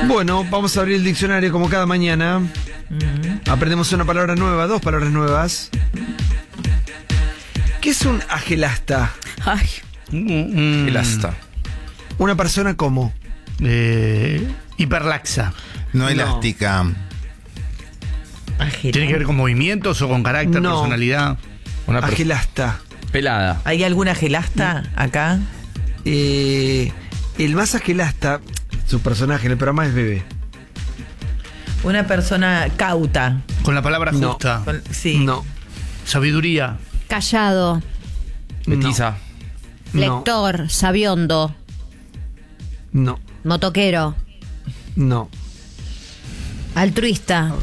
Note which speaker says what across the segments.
Speaker 1: Bueno, vamos a abrir el diccionario como cada mañana. Aprendemos una palabra nueva, 2 palabras nuevas. ¿Qué es un agelasta?
Speaker 2: Ay.
Speaker 3: Elasta.
Speaker 1: Una persona como.
Speaker 4: Hiperlaxa.
Speaker 5: No elástica.
Speaker 4: ¿Tiene que ver con movimientos o con carácter,
Speaker 1: No.
Speaker 4: personalidad?
Speaker 1: Agelasta.
Speaker 3: Pelada.
Speaker 2: ¿Hay alguna gelasta acá?
Speaker 1: El más agelasta, su personaje en el programa es Bebé.
Speaker 2: Una persona cauta.
Speaker 4: Con la palabra
Speaker 1: No.
Speaker 4: justa.
Speaker 2: Sí.
Speaker 1: No.
Speaker 4: Sabiduría.
Speaker 6: Callado,
Speaker 3: Petiza.
Speaker 1: No.
Speaker 6: lector, sabiondo,
Speaker 1: No.
Speaker 6: motoquero,
Speaker 1: No.
Speaker 6: altruista.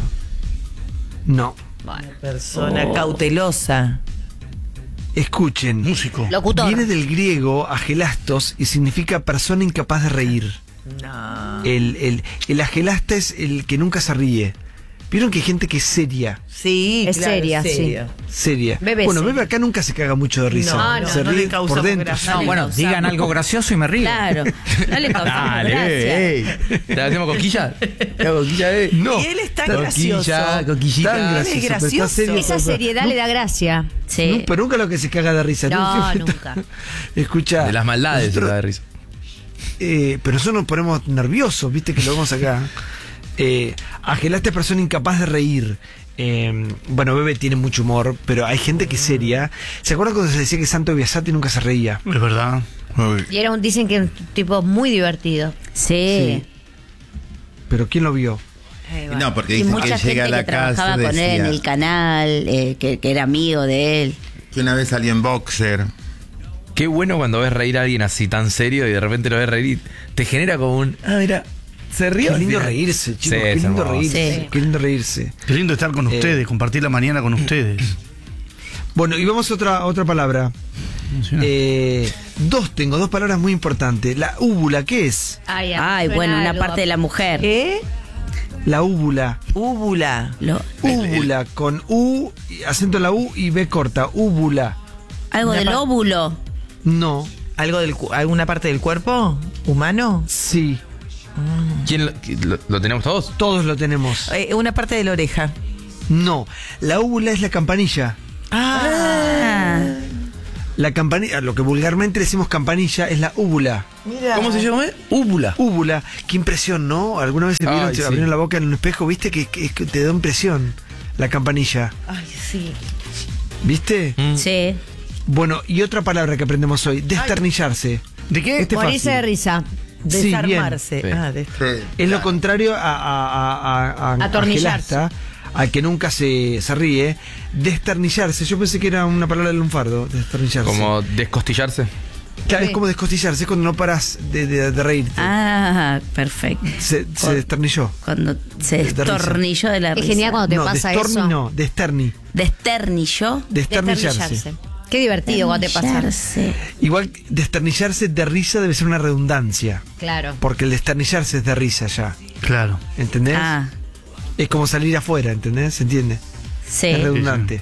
Speaker 1: No.
Speaker 2: Persona cautelosa.
Speaker 1: Escuchen.
Speaker 4: Músico.
Speaker 6: Locutor.
Speaker 1: Viene del griego agelastos y significa persona incapaz de reír.
Speaker 2: No.
Speaker 1: El agelasta es el que nunca se ríe. Vieron que hay gente que es seria.
Speaker 2: Sí,
Speaker 6: Es
Speaker 2: claro,
Speaker 6: seria,
Speaker 2: seria.
Speaker 1: Seria.
Speaker 6: Bebé
Speaker 1: bueno,
Speaker 6: seria.
Speaker 1: Bebé acá nunca se caga mucho de risa.
Speaker 2: No, no,
Speaker 1: se
Speaker 2: no le
Speaker 1: ríe
Speaker 2: causamos
Speaker 1: por dentro.
Speaker 2: gracia.
Speaker 7: No, bueno, digan algo gracioso y me río.
Speaker 6: Claro, no le causamos
Speaker 3: Dale,
Speaker 6: gracia.
Speaker 3: ¿te hacemos cosquillas? ¿Cosquillas,
Speaker 1: No.
Speaker 2: Y él es tan gracioso.
Speaker 3: Coquillita.
Speaker 1: Tan gracioso,
Speaker 2: Él es
Speaker 1: pero está
Speaker 2: gracioso.
Speaker 1: serio.
Speaker 6: Esa seriedad le da gracia. Sí.
Speaker 1: No, pero nunca lo que se caga de risa.
Speaker 6: No,
Speaker 1: Siempre
Speaker 6: nunca.
Speaker 1: Escucha.
Speaker 3: De las maldades se
Speaker 1: nosotros-
Speaker 3: da de risa.
Speaker 1: pero nosotros nos ponemos nerviosos, viste que lo vemos acá. Agelaste persona incapaz de reír. Bueno, Bebe tiene mucho humor, pero hay gente que es seria. ¿Se acuerdan cuando se decía que Santo Biasati nunca se reía?
Speaker 4: Es verdad.
Speaker 6: Y dicen que es un tipo muy divertido. Sí.
Speaker 1: Pero ¿quién lo vio?
Speaker 5: No, porque
Speaker 8: Y
Speaker 5: dicen
Speaker 8: mucha
Speaker 5: que llega a
Speaker 8: gente
Speaker 5: la
Speaker 8: que trabajaba
Speaker 5: casa
Speaker 8: con él en
Speaker 5: decía
Speaker 8: el canal, que era amigo de él.
Speaker 5: que una vez salió en boxer.
Speaker 3: Qué bueno cuando ves reír a alguien así tan serio y de repente lo ves reír y te genera como un... Ah, mira, se rió.
Speaker 1: Qué
Speaker 3: al
Speaker 1: lindo
Speaker 3: final.
Speaker 1: reírse, chicos.
Speaker 3: Sí,
Speaker 1: Qué
Speaker 3: es
Speaker 1: lindo
Speaker 3: hermoso.
Speaker 1: reírse.
Speaker 6: Sí.
Speaker 1: Qué lindo reírse.
Speaker 4: Qué lindo estar con ustedes, compartir la mañana con ustedes.
Speaker 1: Bueno, y vamos a otra palabra. Dos palabras muy importantes. La úvula, ¿qué es?
Speaker 8: Ay, bueno, una parte de la mujer.
Speaker 2: ¿Qué?
Speaker 1: La úvula.
Speaker 2: Úvula.
Speaker 1: Úvula, con U, acento en la U y B corta. Úvula.
Speaker 8: Algo del óvulo.
Speaker 1: No,
Speaker 2: ¿Algo ¿Alguna parte del cuerpo humano?
Speaker 1: sí.
Speaker 3: ¿Quién lo tenemos todos?
Speaker 1: Todos lo tenemos.
Speaker 2: Una parte de la oreja.
Speaker 1: No, la úvula es la campanilla. La campanilla, lo que vulgarmente decimos campanilla, es la úvula.
Speaker 2: Mira.
Speaker 3: ¿Cómo se llama? Úvula.
Speaker 1: Úvula, qué impresión, ¿no? ¿Alguna vez se vieron,
Speaker 3: Ay,
Speaker 1: se
Speaker 3: sí.
Speaker 1: abrieron la boca en un espejo? ¿Viste que te da impresión la campanilla?
Speaker 2: Ay, sí.
Speaker 1: ¿Viste?
Speaker 8: Sí.
Speaker 1: Bueno, y otra palabra que aprendemos hoy, desternillarse.
Speaker 4: ¿De qué?
Speaker 1: Este es
Speaker 6: Morirse de
Speaker 1: fácil.
Speaker 6: risa.
Speaker 1: Sí, bien.
Speaker 2: Desarmarse.
Speaker 3: Sí.
Speaker 1: Es lo contrario a
Speaker 6: Atornillarse.
Speaker 1: agelasta, al que nunca se ríe. Desternillarse, yo pensé que era una palabra del lunfardo, desternillarse.
Speaker 3: Como descostillarse.
Speaker 1: Claro, es como descostillarse, es cuando no paras de reírte.
Speaker 8: Ah, perfecto.
Speaker 1: Se desternilló.
Speaker 8: Cuando se
Speaker 1: De risa.
Speaker 8: destornilló de la
Speaker 6: Es
Speaker 8: risa.
Speaker 6: genial cuando te
Speaker 1: No,
Speaker 6: pasa
Speaker 1: destorni
Speaker 6: eso.
Speaker 1: no, desterni.
Speaker 8: Desternilló.
Speaker 1: Desternillarse.
Speaker 6: Qué divertido cuando te pasa.
Speaker 8: Desternillarse.
Speaker 1: Igual desternillarse de risa debe ser una redundancia.
Speaker 6: Claro.
Speaker 1: Porque el desternillarse es de risa ya.
Speaker 4: Claro.
Speaker 1: ¿Entendés?
Speaker 8: Ah,
Speaker 1: Es como salir afuera, ¿entendés? ¿Se entiende?
Speaker 8: sí.
Speaker 1: Es redundante.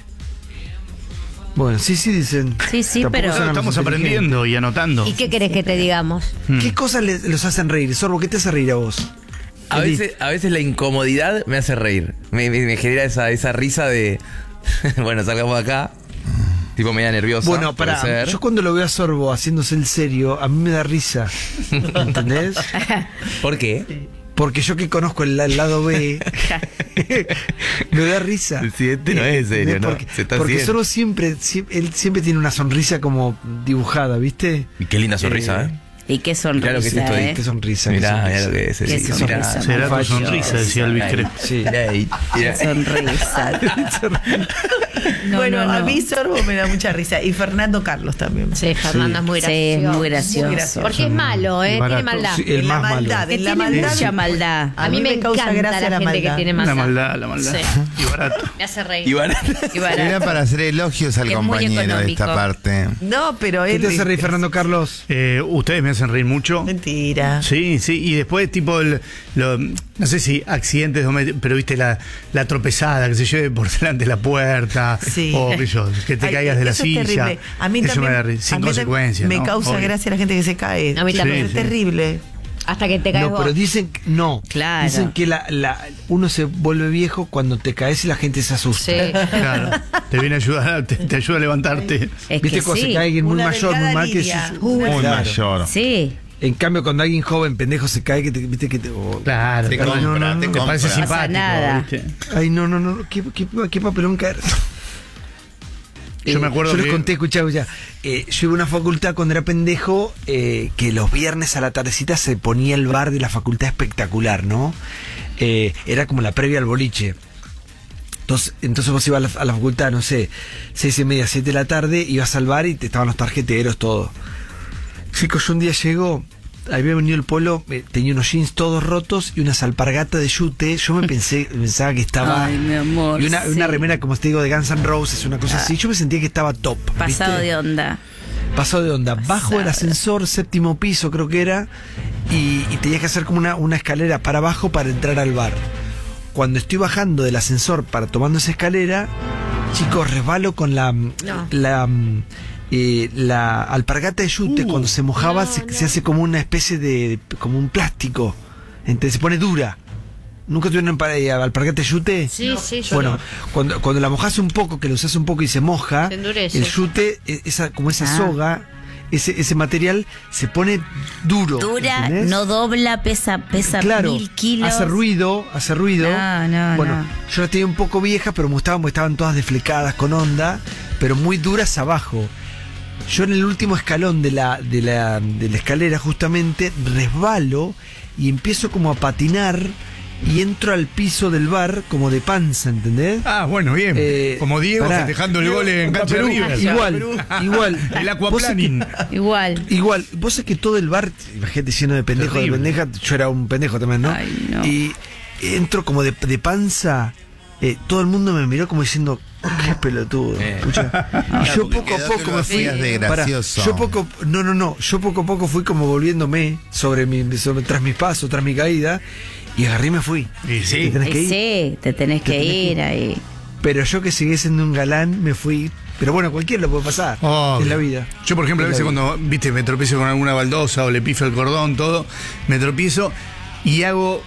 Speaker 1: Bueno, sí, dicen.
Speaker 8: Sí, sí,
Speaker 1: Tampoco
Speaker 8: pero-
Speaker 1: son
Speaker 4: Estamos
Speaker 1: inteligentes.
Speaker 4: aprendiendo y anotando.
Speaker 6: ¿Y qué querés que te digamos?
Speaker 1: ¿Qué cosas los hacen reír? Sorbo, ¿qué te hace reír a vos?
Speaker 3: A
Speaker 1: Edith.
Speaker 3: veces la incomodidad me hace reír. Me genera esa risa de... bueno, salgamos de acá. Tipo media nerviosa.
Speaker 1: Bueno,
Speaker 3: puede
Speaker 1: pará,
Speaker 3: ser.
Speaker 1: yo cuando lo veo a Sorbo haciéndose el serio, a mí me da risa. ¿Entendés?
Speaker 3: ¿Por qué?
Speaker 1: Porque yo que conozco el lado B, me da risa.
Speaker 3: Sí, este no es serio, ¿no?
Speaker 1: Porque,
Speaker 3: Se está
Speaker 1: porque
Speaker 3: haciendo.
Speaker 1: Sorbo él siempre tiene una sonrisa como dibujada, ¿viste?
Speaker 3: Y qué linda sonrisa, ¿eh?
Speaker 8: Y qué sonrisa,
Speaker 3: Claro que sí, estoy-
Speaker 1: Qué sonrisa.
Speaker 3: Mirá,
Speaker 1: qué
Speaker 3: mirá
Speaker 1: sonrisa.
Speaker 3: lo que es.
Speaker 8: Qué
Speaker 3: Edith,
Speaker 8: sonrisa.
Speaker 3: mirá.
Speaker 4: Será tu
Speaker 1: Facho.
Speaker 4: sonrisa, decía Elvis Crespo.
Speaker 1: Sí.
Speaker 3: Mirá ahí, mirá.
Speaker 8: Sonrisa.
Speaker 2: Bueno,
Speaker 6: no.
Speaker 2: a mí Sorbo me da mucha risa. Y Fernando Carlos también.
Speaker 6: Sí, Fernando es muy
Speaker 8: Sí,
Speaker 6: gracioso.
Speaker 8: es muy gracioso.
Speaker 2: Muy gracioso.
Speaker 6: Porque es malo, ¿eh? Tiene
Speaker 4: Barato.
Speaker 6: maldad.
Speaker 1: Sí, el
Speaker 2: En la
Speaker 1: más malo.
Speaker 2: maldad,
Speaker 6: Que
Speaker 2: en la
Speaker 6: tiene
Speaker 2: maldad.
Speaker 8: Mucha maldad.
Speaker 6: A mí me
Speaker 2: causa
Speaker 6: encanta
Speaker 2: gracia
Speaker 6: la gente que tiene
Speaker 4: La
Speaker 6: maldad.
Speaker 4: maldad, la maldad.
Speaker 6: Sí.
Speaker 4: Y barato.
Speaker 6: Me hace reír.
Speaker 3: Y van
Speaker 8: Y barato.
Speaker 5: Era para hacer elogios al
Speaker 8: Es muy
Speaker 5: compañero de esta
Speaker 8: económico.
Speaker 5: parte.
Speaker 2: No, pero
Speaker 1: ¿Qué
Speaker 2: él.
Speaker 1: te hace reír, Fernando Carlos?
Speaker 4: Ustedes me hacen reír mucho.
Speaker 2: Mentira.
Speaker 4: Sí, sí, y después tipo, no sé si accidentes domésticos, pero viste la tropezada que se lleve por delante de la puerta,
Speaker 2: Sí.
Speaker 4: o qué sé yo, que te
Speaker 2: Ay,
Speaker 4: caigas de la
Speaker 2: eso es
Speaker 4: silla.
Speaker 2: terrible. A mí
Speaker 4: Eso
Speaker 2: también.
Speaker 4: me da risa, sin
Speaker 2: a mí también
Speaker 4: consecuencias.
Speaker 2: Me
Speaker 4: ¿no?
Speaker 2: causa
Speaker 4: Obvio.
Speaker 2: gracia la gente que se cae.
Speaker 6: A mí también.
Speaker 2: Es
Speaker 4: Sí.
Speaker 2: terrible.
Speaker 6: Hasta que te caes
Speaker 1: No,
Speaker 6: vos.
Speaker 1: pero dicen que no.
Speaker 8: Claro.
Speaker 1: Dicen que uno se vuelve viejo cuando te caes y la gente se asusta.
Speaker 6: Sí.
Speaker 4: Claro. Te viene a ayudar, te ayuda a levantarte.
Speaker 8: Es
Speaker 1: ¿Viste
Speaker 8: que
Speaker 1: cuando se
Speaker 8: sí.
Speaker 1: cae alguien muy
Speaker 2: Una
Speaker 1: mayor, muy
Speaker 2: delgada
Speaker 1: mal? Que
Speaker 2: lidia.
Speaker 5: Muy
Speaker 1: Claro.
Speaker 5: mayor.
Speaker 8: Sí.
Speaker 1: En cambio, cuando alguien joven, pendejo, se cae, que te, viste que te.
Speaker 4: Claro.
Speaker 5: Te
Speaker 4: Pero
Speaker 5: compra,
Speaker 1: no, no,
Speaker 5: te
Speaker 1: no.
Speaker 4: te
Speaker 5: compra.
Speaker 4: parece
Speaker 8: pasa
Speaker 4: simpático.
Speaker 8: nada.
Speaker 4: ¿viste?
Speaker 1: Ay, no. ¿Qué papelón caer?
Speaker 4: Yo me acuerdo
Speaker 1: Yo les
Speaker 4: que-
Speaker 1: conté, escuchá. Yo iba a una facultad cuando era pendejo, que los viernes a la tardecita se ponía el bar de la facultad espectacular, ¿no? Era como la previa al boliche. Entonces vos ibas a la facultad, no sé, 6:30, 7 de la tarde, ibas al bar y te estaban los tarjeteros, todo. Chicos, yo un día llego, había venido el Polo, tenía unos jeans todos rotos y unas alpargatas de yute. Yo pensaba que estaba.
Speaker 8: Ay, mi amor,
Speaker 1: Y una
Speaker 8: sí.
Speaker 1: remera, como te digo, de Guns N' Roses, una cosa así. Yo me sentía que estaba top.
Speaker 8: Pasado
Speaker 1: ¿viste?
Speaker 8: de onda.
Speaker 1: Pasado de onda. Bajo
Speaker 8: Pasado.
Speaker 1: el ascensor, 7º piso creo que era, y tenías que hacer como una escalera para abajo para entrar al bar. Cuando estoy bajando del ascensor para tomando esa escalera, chicos, resbalo con la alpargata de yute. Cuando se mojaba se hace como una especie de como un plástico. Entonces se pone dura. ¿Nunca tuvieron alpargata de yute?
Speaker 6: Sí, yo
Speaker 1: Bueno,
Speaker 6: no.
Speaker 1: cuando la mojas un poco, que lo usas un poco y se moja,
Speaker 6: Se endurece.
Speaker 1: el yute, como esa
Speaker 8: Ah.
Speaker 1: soga, ese material se pone duro.
Speaker 8: Dura,
Speaker 1: ¿entendés?
Speaker 8: no dobla, pesa
Speaker 1: Claro,
Speaker 8: 1000 kilos.
Speaker 1: hace ruido.
Speaker 8: No,
Speaker 1: Bueno,
Speaker 8: no.
Speaker 1: yo las tenía un poco viejas, pero me gustaban porque estaban todas desflecadas con onda, pero muy duras abajo. Yo en el último escalón de la escalera justamente resbalo y empiezo como a patinar y entro al piso del bar como de panza, ¿entendés?
Speaker 4: Ah, bueno, bien. Como Diego
Speaker 1: pará.
Speaker 4: festejando el gol en cancha de
Speaker 1: Perú,
Speaker 4: River.
Speaker 1: igual.
Speaker 4: El
Speaker 1: Vos sabés
Speaker 4: aquaplaning.
Speaker 8: Igual.
Speaker 1: vos sabés que todo el bar, imagínate lleno de pendejos, de
Speaker 4: Terrible.
Speaker 1: pendejas, yo era un pendejo también, ¿no?
Speaker 8: Ay, no.
Speaker 1: Y entro como de panza, todo el mundo me miró como diciendo, qué pelotudo. Escucha. Y yo
Speaker 5: porque
Speaker 1: poco a
Speaker 5: quedó que
Speaker 1: poco
Speaker 5: lo
Speaker 1: me fui.
Speaker 5: hacías de
Speaker 1: Pará,
Speaker 5: gracioso.
Speaker 1: yo poco a poco fui como volviéndome tras mis pasos, tras mi caída, y agarré y me fui.
Speaker 4: Y sí.
Speaker 1: ¿Te tenés que ir?
Speaker 8: Sí, te tenés que ir ahí.
Speaker 1: Pero yo que seguí siendo un galán, me fui. Pero bueno, cualquiera lo puede pasar.
Speaker 4: Obvio.
Speaker 1: Es la vida.
Speaker 4: Yo, por ejemplo, a
Speaker 1: Es
Speaker 4: veces
Speaker 1: la vida.
Speaker 4: cuando, viste, me tropiezo con alguna baldosa o le pifo el cordón, todo, me tropiezo y hago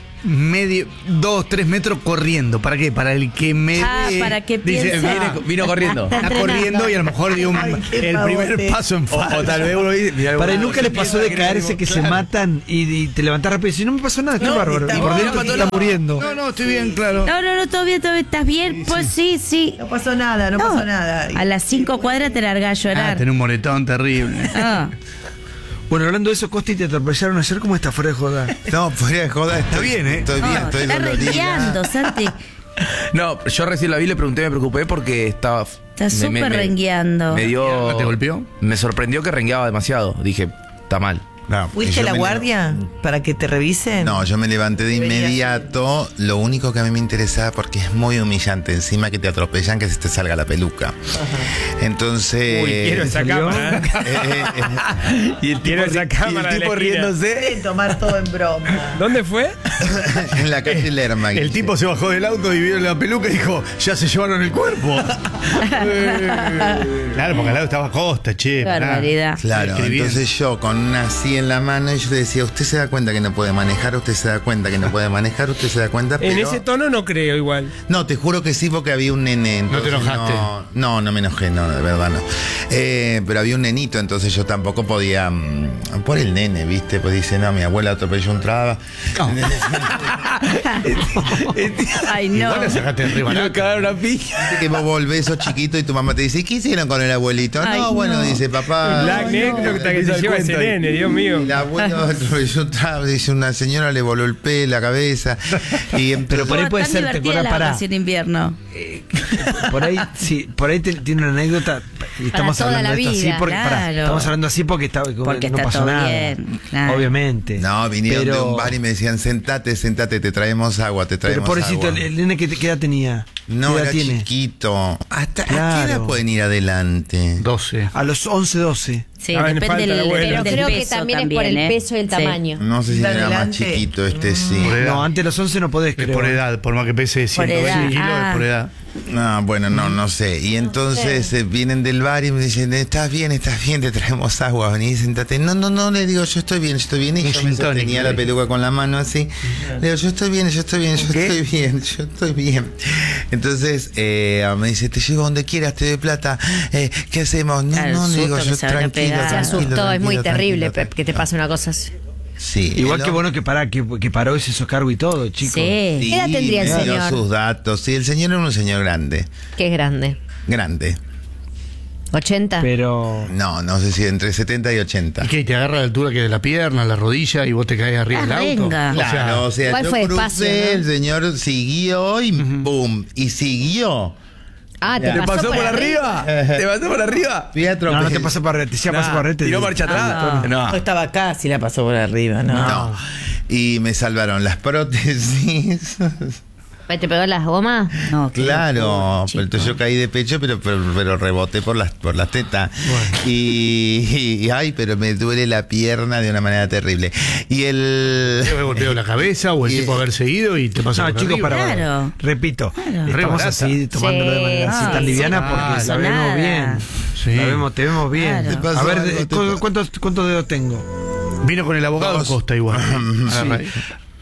Speaker 4: 2-3 metros corriendo. ¿Para qué? Para el que me ve,
Speaker 8: para que
Speaker 4: dice,
Speaker 8: piensa.
Speaker 3: Vino corriendo.
Speaker 8: Está
Speaker 4: está
Speaker 8: entrenando.
Speaker 4: corriendo y a lo mejor dio
Speaker 2: qué
Speaker 4: el primer
Speaker 2: pavote.
Speaker 4: paso en falso.
Speaker 3: O tal vez uno dice, mirá,
Speaker 1: Para
Speaker 3: uno-
Speaker 1: nunca les pasó de caerse que se matan y te levantás rápido y decís, no me pasó nada, estoy
Speaker 2: No,
Speaker 1: bárbaro.
Speaker 2: está
Speaker 1: Y por
Speaker 2: bien,
Speaker 1: dentro
Speaker 2: no
Speaker 1: te
Speaker 2: pasó
Speaker 1: está muriendo.
Speaker 4: No, estoy bien, claro.
Speaker 8: No, todo bien, ¿estás bien? Pues sí.
Speaker 2: No pasó nada, no pasó nada.
Speaker 8: A las 5 cuadras te largás a
Speaker 4: Ah,
Speaker 8: llorar.
Speaker 4: tenés un moretón terrible.
Speaker 8: Ah.
Speaker 1: Bueno, hablando de eso, Costi, te atropellaron ayer, ¿cómo está fuera de joda?
Speaker 5: No, fuera de joda. Está
Speaker 4: bien, ¿eh?
Speaker 5: Estoy bien,
Speaker 8: No,
Speaker 5: estoy
Speaker 8: está
Speaker 5: dolorida.
Speaker 8: rengueando, Santi.
Speaker 3: No, yo recién la vi, le pregunté, me preocupé porque estaba.
Speaker 8: Está súper rengueando.
Speaker 3: Me dio.
Speaker 4: ¿Te golpeó?
Speaker 3: Me sorprendió que rengueaba demasiado. Dije, está mal.
Speaker 5: No,
Speaker 2: ¿Fuiste
Speaker 5: yo
Speaker 2: a la
Speaker 5: me
Speaker 2: guardia para que te revisen?
Speaker 5: No, yo me levanté de
Speaker 2: Debería
Speaker 5: inmediato. Lo único que a mí me interesaba, porque es muy humillante, encima que te atropellan, que se te salga la peluca. Entonces.
Speaker 9: Uy, quiero esa
Speaker 1: ¿salió?
Speaker 9: cámara.
Speaker 3: Y el
Speaker 9: Quiero esa cámara de la esquina.
Speaker 2: Pueden tomar todo en broma.
Speaker 9: ¿Dónde fue?
Speaker 5: en la calle Lerma.
Speaker 4: El tipo se bajó del auto y vio la peluca y dijo, ya se llevaron el cuerpo. Claro, porque al lado estaba Costa, che. pará.
Speaker 8: Barbaridad.
Speaker 5: Claro,
Speaker 4: Escribí bien.
Speaker 5: entonces yo con una así en la mano y yo le decía, usted se da cuenta que no puede manejar, usted se da cuenta que no puede manejar, usted se da cuenta,
Speaker 9: En
Speaker 5: pero...
Speaker 9: ese tono no creo igual.
Speaker 5: No, te juro que sí, porque había un nene.
Speaker 4: ¿No te
Speaker 5: entonces
Speaker 4: enojaste?
Speaker 5: No me enojé, no, de verdad no. Pero había un nenito, entonces yo tampoco podía. Por el nene, ¿viste? Pues dice, no, mi abuela atropelló un traba.
Speaker 8: Ay, no.
Speaker 4: Igual le sacaste el rival.
Speaker 3: Me cagaron una piña.
Speaker 5: Viste que vos volvés, sos chiquito y tu mamá te dice, ¿qué hicieron con el abuelito?
Speaker 8: Ay,
Speaker 5: no, bueno,
Speaker 8: no.
Speaker 5: dice papá.
Speaker 9: La anécdota que
Speaker 3: Empieza
Speaker 9: se
Speaker 3: el
Speaker 9: lleva ese
Speaker 3: cuento ahí.
Speaker 9: nene, Dios mío.
Speaker 5: El abuelo atropelló un traba, dice, una señora le voló el pelo, la cabeza. Y
Speaker 1: Pero por ahí puede
Speaker 8: Tan
Speaker 1: ser, te
Speaker 8: divertida
Speaker 1: acordás,
Speaker 8: la
Speaker 1: pará.
Speaker 8: vacación de invierno.
Speaker 1: Por ahí, sí, por ahí tiene una anécdota. Y estamos
Speaker 6: toda
Speaker 1: hablando
Speaker 6: la
Speaker 1: de esto así
Speaker 6: vida,
Speaker 1: porque
Speaker 8: claro.
Speaker 1: estamos hablando así porque
Speaker 8: Porque
Speaker 1: no
Speaker 8: está
Speaker 1: pasó
Speaker 8: todo
Speaker 1: nada.
Speaker 8: bien, claro.
Speaker 1: Obviamente.
Speaker 5: No, vinieron
Speaker 1: Pero-
Speaker 5: de un bar y me decían, sentate, te traemos agua, te
Speaker 1: Pero
Speaker 5: traemos
Speaker 1: pobrecito,
Speaker 5: agua.
Speaker 1: el nene ¿qué edad tenía?
Speaker 5: No,
Speaker 1: ¿Qué edad
Speaker 5: era
Speaker 1: tiene?
Speaker 5: chiquito. ¿Hasta a qué
Speaker 1: Claro.
Speaker 5: edad pueden ir adelante?
Speaker 4: 12.
Speaker 1: A los 11, 12.
Speaker 8: Sí,
Speaker 9: Ah, me
Speaker 8: depende
Speaker 9: falta
Speaker 8: del,
Speaker 9: la abuela.
Speaker 6: Pero
Speaker 8: del
Speaker 6: creo que
Speaker 8: peso
Speaker 6: también es por el peso y el
Speaker 8: Sí.
Speaker 6: tamaño.
Speaker 5: No sé si
Speaker 2: Iba
Speaker 5: era más
Speaker 2: adelante.
Speaker 5: chiquito, sí.
Speaker 4: Por edad.
Speaker 1: No, antes de los 11 no podés,
Speaker 4: Es
Speaker 1: creo.
Speaker 4: por edad, por más que pese 120
Speaker 8: edad,
Speaker 4: kilos,
Speaker 8: ah.
Speaker 4: es por edad.
Speaker 5: No, bueno, no sé. Y entonces vienen del bar y me dicen, estás bien, te traemos agua, vení, sentate. No, le digo, yo estoy bien. Y yo me sostenía la peluca con la mano así. Le digo, yo estoy bien. Entonces me dice, te llevo donde quieras, te doy plata. ¿Qué hacemos? No, le digo, yo tranquilo.
Speaker 6: Se asustó, es muy terrible
Speaker 5: tranquilo.
Speaker 6: que te pase una cosa así.
Speaker 5: Sí.
Speaker 1: Igual que bueno que paró y se hizo cargo y todo, chicos.
Speaker 6: Sí. ¿Qué edad tendría el
Speaker 5: me dio
Speaker 6: señor?
Speaker 5: sus datos. Sí, el señor era un señor grande.
Speaker 6: ¿Qué es grande?
Speaker 5: Grande.
Speaker 6: ¿80?
Speaker 1: Pero...
Speaker 5: No sé si entre 70 y 80.
Speaker 4: ¿Y qué? ¿Te agarra la altura que de la pierna, la rodilla y vos te caes arriba del auto?
Speaker 8: Venga.
Speaker 5: Claro, o sea,
Speaker 6: igual
Speaker 5: yo
Speaker 6: fue
Speaker 5: crucé,
Speaker 6: despacio, ¿no?
Speaker 5: el señor siguió y ¡pum! Y siguió.
Speaker 6: Ah, ¿te pasó por arriba?
Speaker 3: ¿Te pasó por arriba?
Speaker 5: Fui a atropellar.
Speaker 1: No te pasa por arriba, te decía pasa por arriba.
Speaker 3: ¿Tiró marcha atrás?
Speaker 2: No estaba acá, si la pasó por arriba, ¿no?
Speaker 5: No. Y me salvaron las prótesis.
Speaker 6: ¿Te pegó las gomas?
Speaker 8: No, qué
Speaker 5: Claro,
Speaker 8: locura, chico.
Speaker 5: entonces yo caí de pecho, pero reboté por las tetas. Y ay, pero me duele la pierna de una manera terrible. Y el...
Speaker 4: ¿Te haber golpeado la cabeza o el tipo haber seguido y te pasó
Speaker 1: No,
Speaker 4: por
Speaker 1: chicos,
Speaker 4: arriba?
Speaker 8: Claro.
Speaker 1: repito,
Speaker 4: Re
Speaker 1: estamos
Speaker 4: barata.
Speaker 1: así tomándolo de manera así
Speaker 8: Sí,
Speaker 1: tan liviana
Speaker 8: sí,
Speaker 1: porque
Speaker 8: no
Speaker 1: la
Speaker 8: pasa
Speaker 1: vemos
Speaker 8: nada.
Speaker 1: bien.
Speaker 4: Sí.
Speaker 1: Te vemos bien.
Speaker 8: Claro.
Speaker 5: Te pasó
Speaker 1: A ver,
Speaker 5: algo,
Speaker 1: ¿cuántos dedos tengo?
Speaker 4: Vino con el abogado
Speaker 5: Dos.
Speaker 4: Costa igual. Agarra ahí.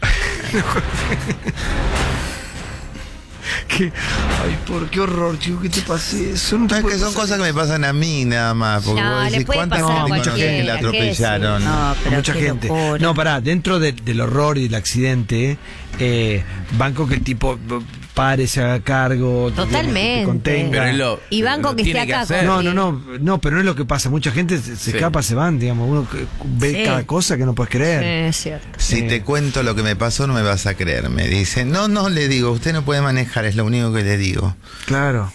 Speaker 1: Ay, por qué horror, chico, ¿qué te pasé?
Speaker 5: Son cosas que me pasan a mí nada más. Porque
Speaker 6: No,
Speaker 5: vos
Speaker 6: le
Speaker 5: decís,
Speaker 6: puede
Speaker 5: ¿cuánta
Speaker 6: pasar a
Speaker 5: gente conocés
Speaker 6: cualquiera,
Speaker 5: que la
Speaker 6: ¿qué
Speaker 5: atropellaron?
Speaker 8: No, pero
Speaker 1: Mucha
Speaker 8: qué
Speaker 1: gente.
Speaker 8: locura.
Speaker 1: No, pará, dentro del horror y del accidente, banco que el tipo pare, se haga cargo,
Speaker 6: Totalmente.
Speaker 1: te contenga.
Speaker 3: Pero es
Speaker 6: Y banco
Speaker 3: lo
Speaker 6: que esté
Speaker 3: tiene
Speaker 6: acá
Speaker 3: hacer.
Speaker 1: No, pero no es lo que pasa. Mucha gente se escapa, se van, digamos. Uno ve
Speaker 8: Sí.
Speaker 1: cada cosa que no puedes creer.
Speaker 6: Es cierto.
Speaker 5: Si te cuento lo que me pasó, no me vas a creer. Me dice, no, le digo, usted no puede manejar, es lo único que le digo.
Speaker 1: Claro.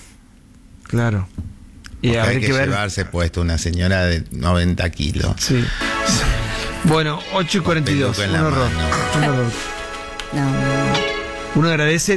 Speaker 1: Y
Speaker 5: Porque
Speaker 1: habría
Speaker 5: hay que
Speaker 1: que ver.
Speaker 5: llevarse puesto una señora de 90 kilos.
Speaker 1: Sí. Bueno, 8:42.
Speaker 5: Peluca en
Speaker 1: Un
Speaker 5: la
Speaker 1: horror.
Speaker 5: mano.
Speaker 1: Un horror.
Speaker 8: No.
Speaker 1: Uno agradece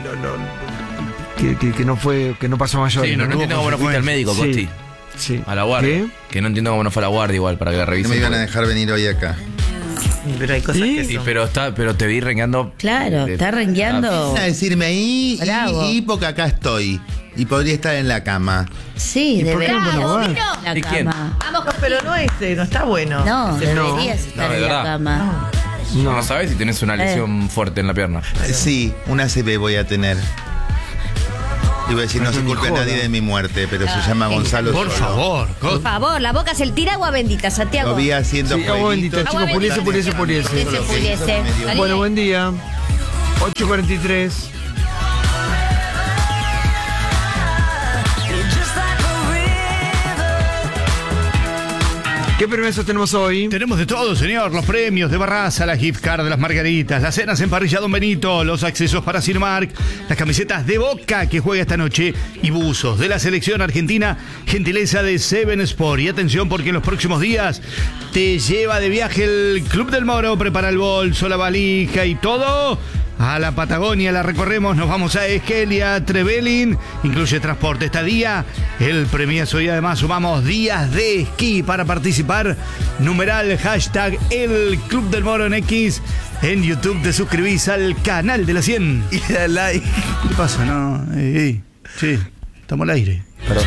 Speaker 1: que no pasó mayor.
Speaker 3: Sí, no entiendo cómo no fuiste al médico,
Speaker 1: Sí.
Speaker 3: Costi.
Speaker 1: Sí.
Speaker 3: A la guardia. Que no entiendo cómo no fue a la guardia igual para que la
Speaker 5: No
Speaker 3: revisen.
Speaker 5: me iban a dejar venir hoy acá.
Speaker 2: Pero hay cosas que
Speaker 3: Sí,
Speaker 2: son.
Speaker 3: pero te vi rengueando.
Speaker 8: Claro, está rengueando.
Speaker 5: A decirme ahí
Speaker 8: Bravo.
Speaker 5: y porque acá estoy. Y podría estar en la cama.
Speaker 8: Sí,
Speaker 1: ¿Y por qué
Speaker 8: debería.
Speaker 1: no va?
Speaker 8: La
Speaker 3: ¿Y quién?
Speaker 8: cama.
Speaker 2: No, pero no está bueno.
Speaker 8: No,
Speaker 1: No.
Speaker 8: deberías estar
Speaker 3: No, de
Speaker 8: en la
Speaker 3: verdad.
Speaker 8: cama.
Speaker 3: No sabes si tenés una lesión fuerte en la pierna.
Speaker 5: Sí, una CB voy a tener. Y voy a decir, no se
Speaker 1: Ni
Speaker 5: culpe a
Speaker 1: joda.
Speaker 5: nadie de mi muerte, pero se llama Gonzalo
Speaker 4: Por
Speaker 5: Solo.
Speaker 4: favor,
Speaker 6: Por favor, la boca es el tira agua bendita, Santiago.
Speaker 5: Lo vi haciendo
Speaker 1: Sí, agua bendita,
Speaker 5: jueguitos.
Speaker 1: chicos, puliese.
Speaker 6: Puliese, puliese. Dale.
Speaker 1: Bueno, buen día. 8:43. ¿Qué premios tenemos hoy?
Speaker 4: Tenemos de todo, señor. Los premios de Barraza, la gift card de las Margaritas, las cenas en parrilla Don Benito, los accesos para Cinemark, las camisetas de Boca que juega esta noche y buzos de la selección argentina, gentileza de Seven Sport. Y atención porque en los próximos días te lleva de viaje el Club del Moro, prepara el bolso, la valija y todo. A la Patagonia la recorremos, nos vamos a Esquelia, Trevelin, incluye transporte, estadía, el premiazo y además sumamos días de esquí para participar. Numeral hashtag el Club del Moro en X. En YouTube te suscribís al canal de la 100.
Speaker 3: Y le da like.
Speaker 4: ¿Qué pasa? No, sí, estamos al aire.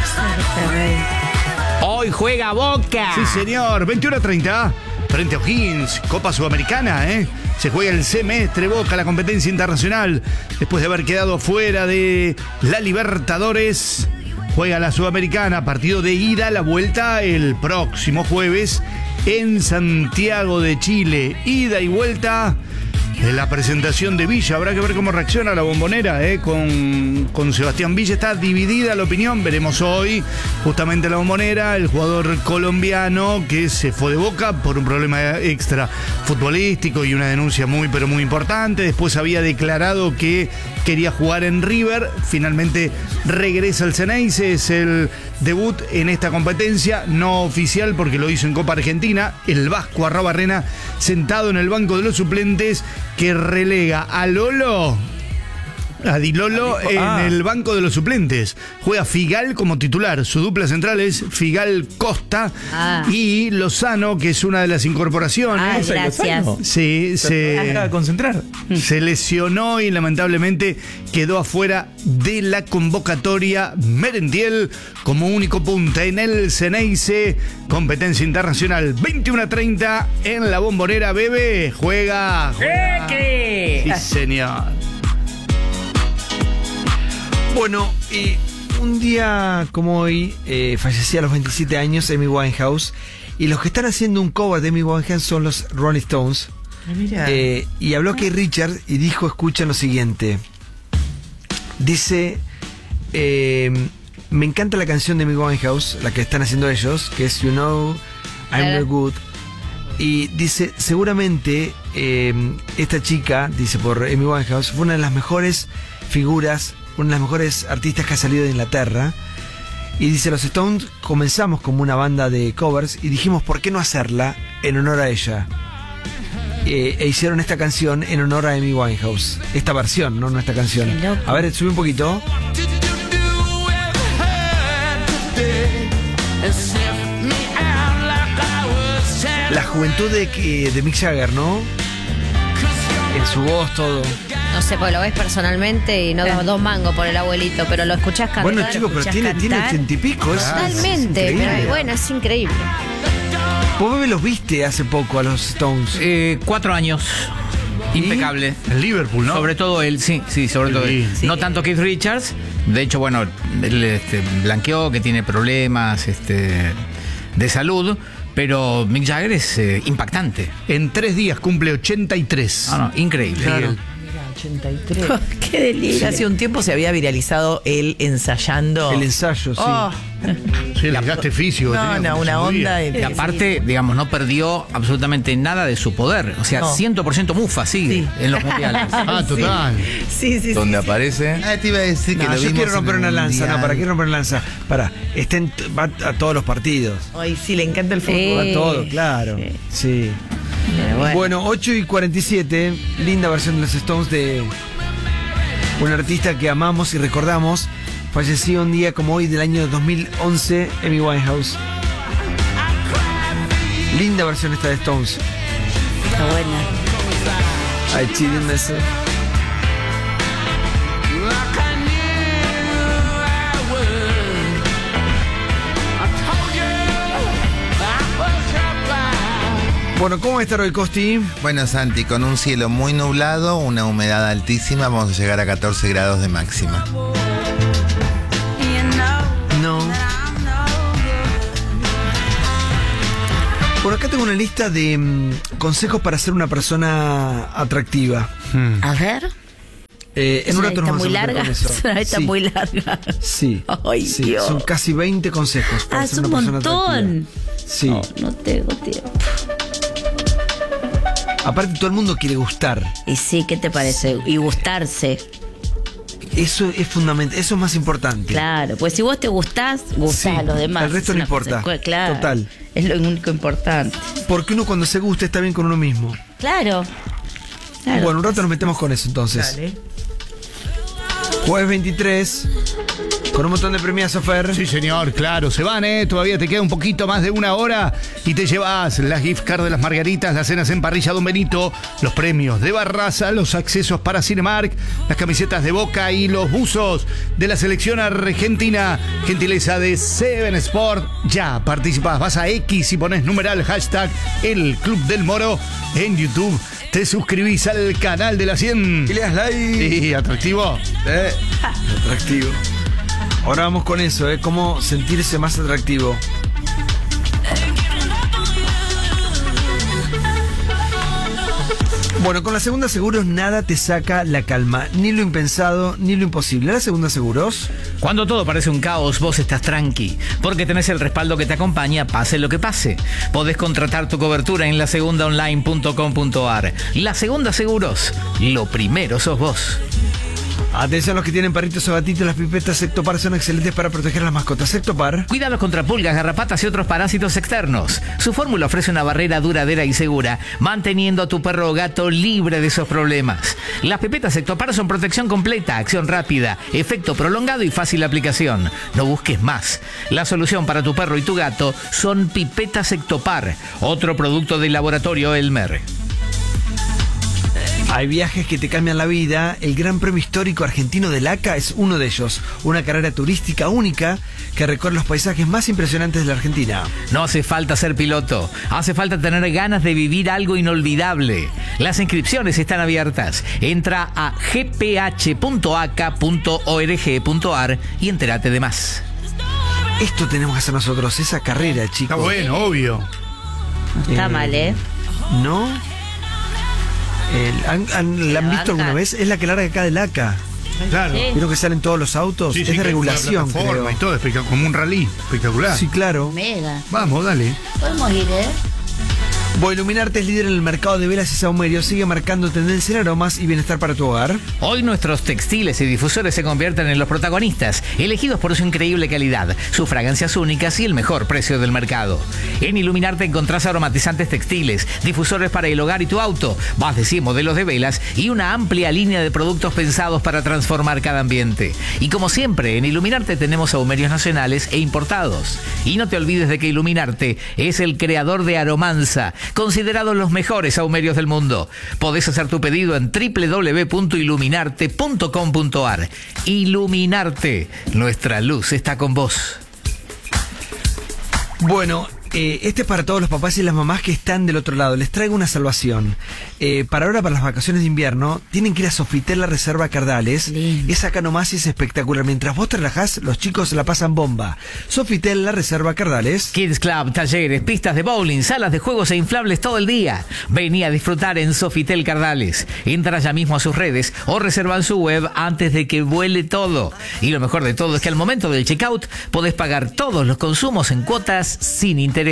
Speaker 7: Hoy juega Boca.
Speaker 4: Sí, señor, 21:30. Frente a O'Higgins, Copa Sudamericana, Se juega el semestre Boca, la competencia internacional. Después de haber quedado fuera de la Libertadores, juega la Sudamericana, partido de ida, la vuelta el próximo jueves en Santiago de Chile. Ida y vuelta. En la presentación de Villa, habrá que ver cómo reacciona la Bombonera, con Sebastián Villa. Está dividida la opinión, veremos hoy justamente la Bombonera, el jugador colombiano que se fue de Boca por un problema extra futbolístico y una denuncia muy pero muy importante. Después había declarado que quería jugar en River, finalmente regresa al Ceneice, es el debut en esta competencia, no oficial porque lo hizo en Copa Argentina. El Vasco Arrobarrena sentado en el banco de los suplentes, que relega a Lolo A Di Lolo en el banco de los suplentes. Juega Figal como titular. Su dupla central es Figal Costa y Lozano, que es una de las incorporaciones.
Speaker 8: Gracias.
Speaker 4: Sí,
Speaker 9: Acaba de concentrar.
Speaker 4: se lesionó y lamentablemente quedó afuera de la convocatoria. Merentiel como único punta en el Ceneice, competencia internacional. 21:30 en la Bombonera. Bebe juega. Sí, señor.
Speaker 1: Bueno, un día como hoy fallecía a los 27 años Amy Winehouse, y los que están haciendo un cover de Amy Winehouse son los Rolling Stones.
Speaker 2: Mira.
Speaker 1: Y habló Keith Richards y dijo, escuchen lo siguiente. Dice, me encanta la canción de Amy Winehouse, la que están haciendo ellos, que es You Know I'm No Good. Y dice, seguramente esta chica, dice por Amy Winehouse, fue una de las mejores figuras, una de las mejores artistas que ha salido de Inglaterra. Y dice, los Stones comenzamos como una banda de covers y dijimos, ¿por qué no hacerla en honor a ella? E hicieron esta canción en honor a Amy Winehouse. Esta versión, no esta canción. A ver, sube un poquito. La juventud de Mick Jagger, ¿no? En su voz, todo.
Speaker 6: No sé, porque lo ves personalmente y no das 2 mangos por el abuelito, pero lo escuchás cantar.
Speaker 1: Bueno, chicos, pero tiene 80 y pico.
Speaker 6: Totalmente, pero bueno, es increíble.
Speaker 1: Vos, Bebe, los viste hace poco a los Stones.
Speaker 7: 4 años. Impecable.
Speaker 4: En Liverpool, ¿no?
Speaker 7: Sobre todo él, sí, sobre todo él.
Speaker 2: Sí.
Speaker 7: No tanto Keith Richards. De hecho, bueno, él blanqueó que tiene problemas de salud. Pero Mick Jagger es impactante.
Speaker 4: En 3 días cumple 83.
Speaker 7: No, increíble.
Speaker 1: Claro.
Speaker 2: 83.
Speaker 8: Qué delirio.
Speaker 2: Hace un tiempo se había viralizado él ensayando.
Speaker 1: El ensayo, sí.
Speaker 2: Oh,
Speaker 4: Sí, el desgaste físico. que tenía,
Speaker 2: no,
Speaker 4: como
Speaker 2: una
Speaker 4: se movía.
Speaker 2: onda.
Speaker 7: Y aparte, digamos, no perdió absolutamente nada de su poder. O sea,
Speaker 2: No.
Speaker 7: 100% mufa sigue
Speaker 2: Sí.
Speaker 7: en los mundiales.
Speaker 4: Ah, total.
Speaker 2: Sí.
Speaker 3: Donde aparece.
Speaker 5: Ah, te iba a decir que
Speaker 1: No,
Speaker 5: lo
Speaker 1: yo
Speaker 5: vimos
Speaker 1: quiero romper
Speaker 5: en el
Speaker 1: una lanza,
Speaker 5: Mundial.
Speaker 1: no, ¿para qué romper una lanza? Va a todos los partidos.
Speaker 2: Ay, sí, le encanta el fútbol.
Speaker 1: Va a todo, claro. Sí. Bueno, 8:47, linda versión de los Stones de un artista que amamos y recordamos. Falleció un día como hoy del año 2011, Amy Winehouse. Linda versión esta de Stones.
Speaker 8: Está buena.
Speaker 1: Ay, chidíndese. Bueno, ¿cómo va a estar hoy, Costi?
Speaker 5: Bueno, Santi, con un cielo muy nublado, una humedad altísima, vamos a llegar a 14 grados de máxima.
Speaker 1: No. Por acá tengo una lista de consejos para ser una persona atractiva.
Speaker 8: A ver.
Speaker 1: En un rato nos
Speaker 8: está
Speaker 1: vamos
Speaker 8: muy
Speaker 1: a meter
Speaker 8: larga.
Speaker 1: con eso.
Speaker 8: Es una lista
Speaker 1: Sí.
Speaker 8: muy larga.
Speaker 1: Sí.
Speaker 8: Ay,
Speaker 1: sí.
Speaker 8: Dios.
Speaker 1: Son casi 20 consejos para
Speaker 8: Ah,
Speaker 1: ser
Speaker 8: es un
Speaker 1: una persona
Speaker 8: montón.
Speaker 1: atractiva. Sí.
Speaker 8: No tengo tiempo.
Speaker 1: Aparte, todo el mundo quiere gustar.
Speaker 8: Y sí, ¿qué te parece? Y gustarse.
Speaker 1: Eso es fundamental, eso es más importante.
Speaker 8: Claro, pues si vos te gustás, gustás
Speaker 1: Sí,
Speaker 8: a los demás.
Speaker 1: al resto
Speaker 8: Es
Speaker 1: no
Speaker 8: una
Speaker 1: importa.
Speaker 8: Claro.
Speaker 1: Total.
Speaker 8: Es lo único importante.
Speaker 1: Porque uno cuando se gusta está bien con uno mismo.
Speaker 8: Claro.
Speaker 1: Bueno, un rato nos metemos con eso entonces.
Speaker 2: Dale.
Speaker 1: Jueves 23, con un montón de premiazos, Fer.
Speaker 4: Sí, señor, claro, se van, todavía te queda un poquito más de una hora y te llevas las gift cards de las Margaritas, las cenas en parrilla Don Benito, los premios de Barraza, los accesos para Cinemark, las camisetas de Boca y los buzos de la selección argentina, gentileza de Seven Sport. Ya participás, vas a X y pones numeral hashtag El Club del Moro en YouTube. Te suscribís al canal de la 100.
Speaker 1: Y le das like.
Speaker 4: Sí, atractivo.
Speaker 1: Atractivo. Ahora vamos con eso, cómo sentirse más atractivo. Bueno, con la Segunda Seguros nada te saca la calma, ni lo impensado, ni lo imposible. ¿La Segunda Seguros?
Speaker 7: Cuando todo parece un caos, vos estás tranqui, porque tenés el respaldo que te acompaña, pase lo que pase. Podés contratar tu cobertura en lasegundaonline.com.ar. La Segunda Seguros, lo primero sos vos.
Speaker 1: Atención a los que tienen perritos o gatitos, las pipetas Sectopar son excelentes para proteger a las mascotas. Sectopar.
Speaker 7: Cuídalos contra pulgas, garrapatas y otros parásitos externos. Su fórmula ofrece una barrera duradera y segura, manteniendo a tu perro o gato libre de esos problemas. Las pipetas Sectopar son protección completa, acción rápida, efecto prolongado y fácil aplicación. No busques más. La solución para tu perro y tu gato son pipetas Sectopar, otro producto del laboratorio Elmer.
Speaker 1: Hay viajes que te cambian la vida. El Gran Premio Histórico Argentino del ACA es uno de ellos. Una carrera turística única que recorre los paisajes más impresionantes de la Argentina.
Speaker 7: No hace falta ser piloto, hace falta tener ganas de vivir algo inolvidable. Las inscripciones están abiertas. Entra a gph.aca.org.ar y entérate de más.
Speaker 1: Esto tenemos que hacer nosotros, esa carrera, chicos.
Speaker 4: Está bueno, obvio.
Speaker 8: Está mal, ¿eh?
Speaker 1: ¿No? ¿La han visto alguna vez? Es la que larga acá del ACA.
Speaker 4: Claro.
Speaker 8: Sí.
Speaker 1: Vieron que salen todos los autos.
Speaker 4: Sí,
Speaker 1: es
Speaker 4: sí,
Speaker 1: de
Speaker 4: que
Speaker 1: regulación,
Speaker 4: la plataforma
Speaker 1: creo.
Speaker 4: y todo, como un rally. Espectacular.
Speaker 1: Sí, claro.
Speaker 8: Mega.
Speaker 4: Vamos, dale.
Speaker 8: Podemos ir, ¿eh?
Speaker 1: Iluminarte es líder en el mercado de velas y saumerios. Sigue marcando tendencia en aromas y bienestar para tu hogar.
Speaker 7: Hoy nuestros textiles y difusores se convierten en los protagonistas, elegidos por su increíble calidad, sus fragancias únicas y el mejor precio del mercado. En Iluminarte encontrás aromatizantes textiles, difusores para el hogar y tu auto, más de 100 modelos de velas y una amplia línea de productos pensados para transformar cada ambiente. Y como siempre, en Iluminarte tenemos saumerios nacionales e importados. Y no te olvides de que Iluminarte es el creador de Aromanza, considerados los mejores saumerios del mundo. Podés hacer tu pedido en www.iluminarte.com.ar. Iluminarte, nuestra luz está con vos.
Speaker 1: Bueno, este es para todos los papás y las mamás que están del otro lado. Les traigo una salvación. Para ahora, para las vacaciones de invierno, tienen que ir a Sofitel La Reserva Cardales.
Speaker 8: Lindo.
Speaker 1: Es acá nomás y es espectacular. Mientras vos te relajás, los chicos la pasan bomba. Sofitel La Reserva Cardales.
Speaker 7: Kids Club, talleres, pistas de bowling, salas de juegos e inflables todo el día. Vení a disfrutar en Sofitel Cardales. Entra ya mismo a sus redes o reserva en su web antes de que vuele todo. Y lo mejor de todo es que al momento del checkout podés pagar todos los consumos en cuotas sin interés.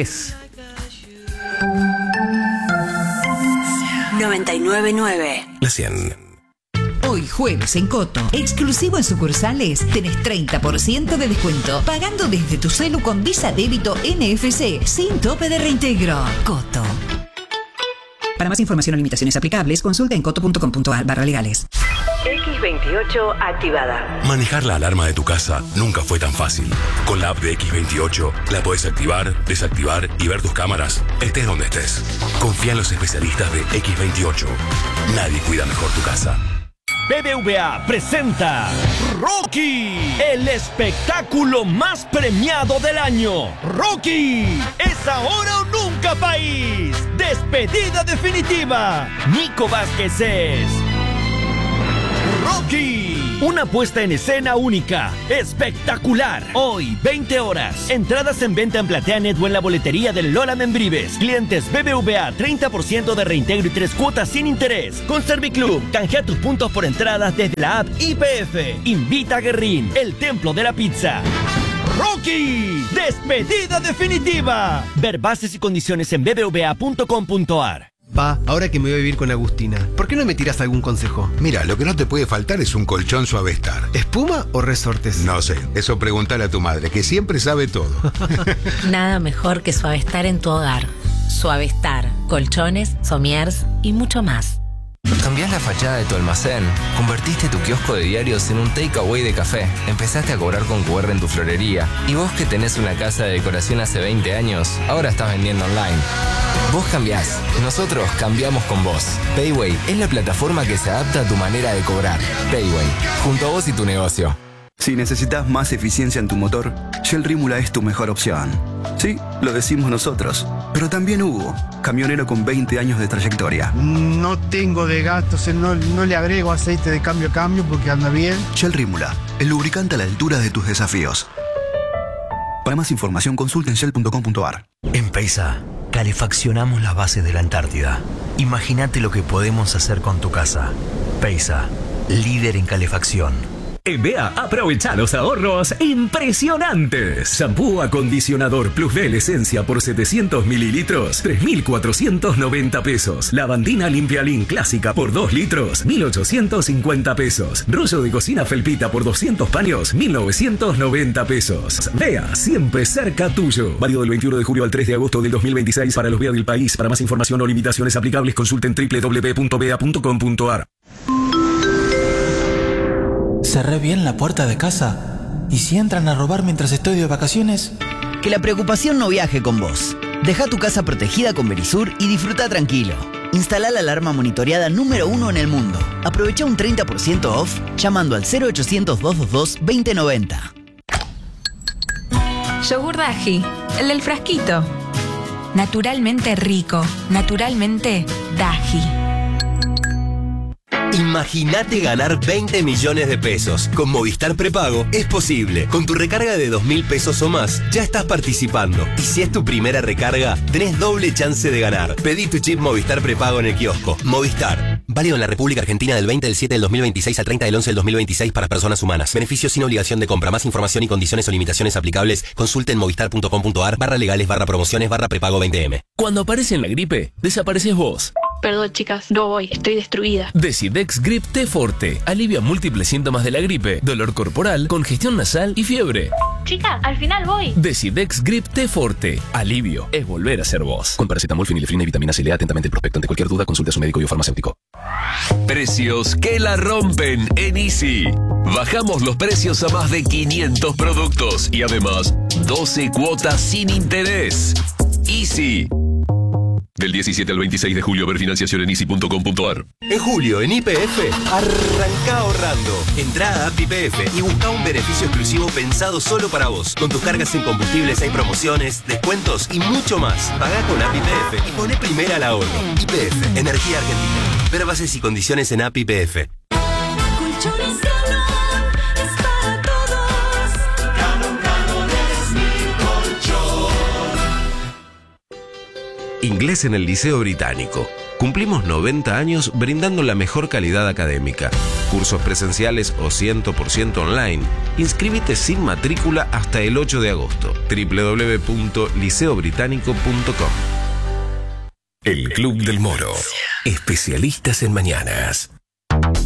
Speaker 10: 99.9
Speaker 11: La 100.
Speaker 12: Hoy jueves en Coto, exclusivo en sucursales, tenés 30% de descuento, pagando desde tu celu con Visa Débito NFC, sin tope de reintegro. Coto. Para más información o limitaciones aplicables, consulta en coto.com.ar/legales.
Speaker 10: X28 activada.
Speaker 11: Manejar la alarma de tu casa nunca fue tan fácil. Con la app de X28 la podés activar, desactivar y ver tus cámaras, estés donde estés. Confía en los especialistas de X28. Nadie cuida mejor tu casa.
Speaker 13: BBVA presenta Rocky, el espectáculo más premiado del año. Rocky, es ahora o nunca, país. Despedida definitiva. Nico Vázquez es Rocky, una puesta en escena única, espectacular. Hoy, 20 horas. Entradas en venta en PlateaNet o en la boletería del Lola Membrives. Clientes BBVA, 30% de reintegro y 3 cuotas sin interés. Con Serviclub, canjea tus puntos por entradas desde la app YPF. Invita a Guerrín, el templo de la pizza. Rocky, despedida definitiva. Ver bases y condiciones en bbva.com.ar.
Speaker 14: Pa, ahora que me voy a vivir con Agustina, ¿por qué no me tiras algún consejo?
Speaker 15: Mira, lo que no te puede faltar es un colchón Suavestar.
Speaker 14: ¿Espuma o resortes?
Speaker 15: No sé, eso pregúntale a tu madre, que siempre sabe todo.
Speaker 16: Nada mejor que Suavestar en tu hogar. Suavestar, colchones, somiers y mucho más.
Speaker 17: Cambiás la fachada de tu almacén, convertiste tu kiosco de diarios en un takeaway de café, empezaste a cobrar con QR en tu florería, y vos que tenés una casa de decoración hace 20 años, ahora estás vendiendo online. Vos cambiás, nosotros cambiamos con vos. Payway es la plataforma que se adapta a tu manera de cobrar. Payway, junto a vos y tu negocio.
Speaker 18: Si necesitas más eficiencia en tu motor, Shell Rímula es tu mejor opción. Sí, lo decimos nosotros, pero también Hugo, camionero con 20 años de trayectoria.
Speaker 19: No tengo de gastos, no le agrego aceite de cambio a cambio porque anda bien.
Speaker 18: Shell Rímula, el lubricante a la altura de tus desafíos. Para más información, consulta en shell.com.ar.
Speaker 20: En Peisa, calefaccionamos las bases de la Antártida. Imagínate lo que podemos hacer con tu casa. Peisa, líder en calefacción.
Speaker 21: En Bea, aprovecha los ahorros impresionantes. Shampoo acondicionador Plus Bell Esencia por 700 mililitros, 3.490 pesos. Lavandina Limpialin Clásica por 2 litros, 1.850 pesos. Rollo de cocina Felpita por 200 paños, 1.990 pesos. Bea, siempre cerca tuyo. Válido del 21 de julio al 3 de agosto del 2026 para los Bea del país. Para más información o limitaciones aplicables, consulten www.bea.com.ar.
Speaker 22: Cerré bien la puerta de casa. ¿Y si entran a robar mientras estoy de vacaciones?
Speaker 23: Que la preocupación no viaje con vos. Deja tu casa protegida con Verisur y disfruta tranquilo. Instala la alarma monitoreada número 1 en el mundo. Aprovecha un 30% off llamando al 0800-222-2090.
Speaker 24: Yogur Daji, el del frasquito. Naturalmente rico, naturalmente Daji.
Speaker 25: Imagínate ganar 20 millones de pesos. Con Movistar Prepago es posible. Con tu recarga de 2.000 pesos o más, ya estás participando. Y si es tu primera recarga, tenés doble chance de ganar. Pedí tu chip Movistar Prepago en el kiosco. Movistar. Válido en la República Argentina del 20 del 7 del 2026 al 30 del 11 del 2026 para personas humanas. Beneficios sin obligación de compra. Más información y condiciones o limitaciones aplicables. Consulte en movistar.com.ar/legales/prepago 20M.
Speaker 26: Cuando aparece en la gripe, desapareces vos.
Speaker 27: Perdón, chicas, no voy, estoy destruida.
Speaker 26: Decidex Grip T Forte. Alivia múltiples síntomas de la gripe, dolor corporal, congestión nasal y fiebre.
Speaker 27: Chicas, al final voy.
Speaker 26: Decidex Grip T Forte. Alivio es volver a ser vos. Con paracetamol, fenilefrina y vitamina C. Lea atentamente el prospecto. Ante cualquier duda, consulte a su médico y o farmacéutico.
Speaker 11: Precios que la rompen en Easy. Bajamos los precios a más de 500 productos y además 12 cuotas sin interés. Easy. Del 17 al 26 de julio, ver financiación en easy.com.ar.
Speaker 25: En julio, en YPF, arranca ahorrando. Entrá a App YPF y busca un beneficio exclusivo pensado solo para vos. Con tus cargas en combustibles hay promociones, descuentos y mucho más. Pagá con App YPF y poné primera al ahorro. YPF, Energía Argentina. Ver bases y condiciones en App YPF.
Speaker 28: Colchones Galón es para todos. Galón, Galón es mi colchón.
Speaker 29: Inglés en el Liceo Británico. Cumplimos 90 años brindando la mejor calidad académica. Cursos presenciales o 100% online. Inscríbete sin matrícula hasta el 8 de agosto. www.liceobritánico.com.
Speaker 11: El Club del Moro. Especialistas en mañanas.